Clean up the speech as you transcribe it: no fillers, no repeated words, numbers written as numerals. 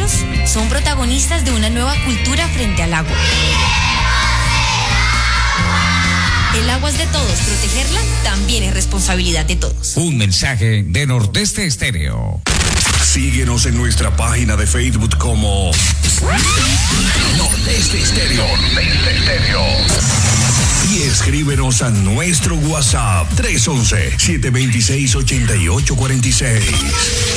niños son protagonistas de una nueva cultura frente al agua. El agua es de todos, protegerla también es responsabilidad de todos. Un mensaje de Nordeste Estéreo. Síguenos en nuestra página de Facebook como Nordeste Estéreo. Nordeste Estéreo. Y escríbenos a nuestro WhatsApp 311-726-8846.